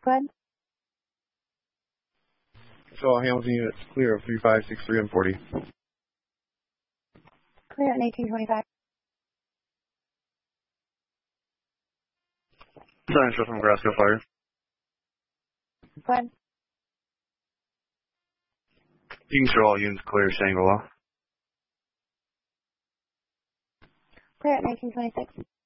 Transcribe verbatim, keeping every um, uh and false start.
Go ahead. So all Hamilton units clear of three five six three and forty. Clear on eighteen twenty-five. Sign show from Nebraska Fire. Go ahead. You can show all units clear Shangri-La. Clear at nineteen twenty-six.